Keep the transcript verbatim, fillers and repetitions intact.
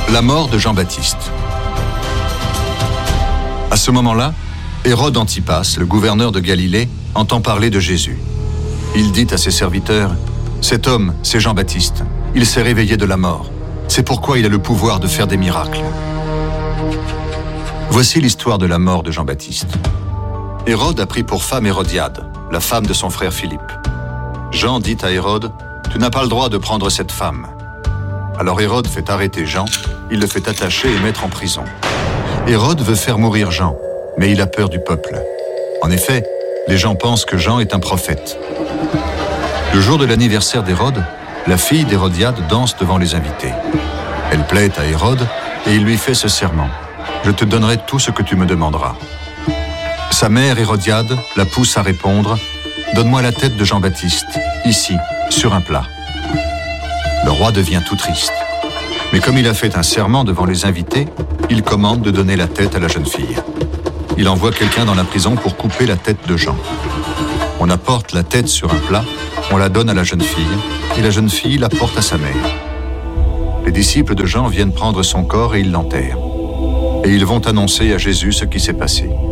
La mort de Jean-Baptiste. À ce moment-là, Hérode Antipas, le gouverneur de Galilée, entend parler de Jésus. Il dit à ses serviteurs, « Cet homme, c'est Jean-Baptiste. Il s'est réveillé de la mort. C'est pourquoi il a le pouvoir de faire des miracles. » Voici l'histoire de la mort de Jean-Baptiste. Hérode a pris pour femme Hérodiade, la femme de son frère Philippe. Jean dit à Hérode, « Tu n'as pas le droit de prendre cette femme. » Alors Hérode fait arrêter Jean, il le fait attacher et mettre en prison. Hérode veut faire mourir Jean, mais il a peur du peuple. En effet, les gens pensent que Jean est un prophète. Le jour de l'anniversaire d'Hérode, la fille d'Hérodiade danse devant les invités. Elle plaît à Hérode et il lui fait ce serment. « Je te donnerai tout ce que tu me demanderas. » Sa mère Hérodiade la pousse à répondre « Donne-moi la tête de Jean-Baptiste, ici, sur un plat. » Le roi devient tout triste. Mais comme il a fait un serment devant les invités, il commande de donner la tête à la jeune fille. Il envoie quelqu'un dans la prison pour couper la tête de Jean. On apporte la tête sur un plat, on la donne à la jeune fille, et la jeune fille la porte à sa mère. Les disciples de Jean viennent prendre son corps et ils l'enterrent. Et ils vont annoncer à Jésus ce qui s'est passé.